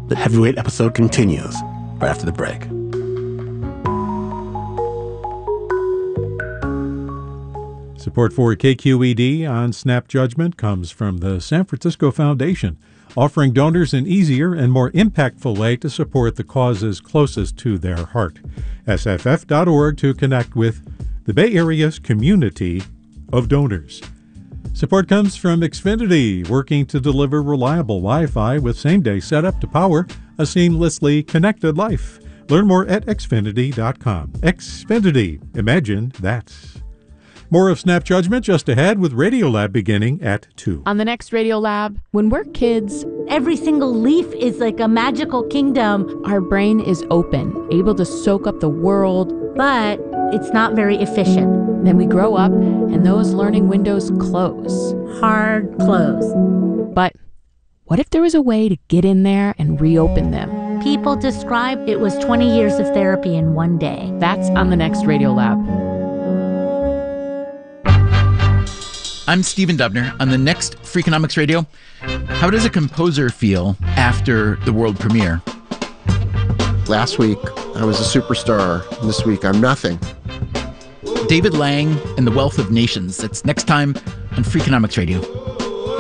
The Heavyweight episode continues right after the break. Support for KQED on Snap Judgment comes from the San Francisco Foundation, offering donors an easier and more impactful way to support the causes closest to their heart. SFF.org to connect with the Bay Area's community of donors. Support comes from Xfinity, working to deliver reliable Wi-Fi with same-day setup to power a seamlessly connected life. Learn more at Xfinity.com. Xfinity. Imagine that's. More of Snap Judgment just ahead with Radiolab beginning at 2. On the next Radiolab, when we're kids, every single leaf is like a magical kingdom. Our brain is open, able to soak up the world. But it's not very efficient. Then we grow up and those learning windows close. Hard close. But what if there was a way to get in there and reopen them? People describe it was 20 years of therapy in one day. That's on the next Radiolab. I'm Stephen Dubner. On the next Freakonomics Radio, how does a composer feel after the world premiere? Last week, I was a superstar. This week, I'm nothing. David Lang and the Wealth of Nations. That's next time on Freakonomics Radio.